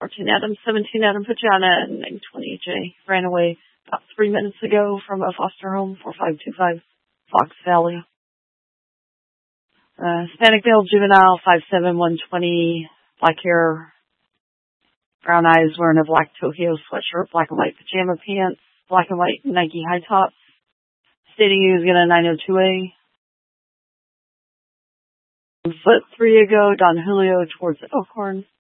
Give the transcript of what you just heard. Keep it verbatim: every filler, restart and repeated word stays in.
fourteen Adam, seventeen Adam Pajana, and nine twenty J ran away about three minutes ago from a foster home, four five two five Fox Valley. Uh, Hispanic male juvenile, five seven, one twenty, black hair, brown eyes, wearing a black Tokyo sweatshirt, black and white pajama pants, black and white Nike high tops, stating he was going to nine oh two A. Foot three ago, Don Julio towards Elkhorn.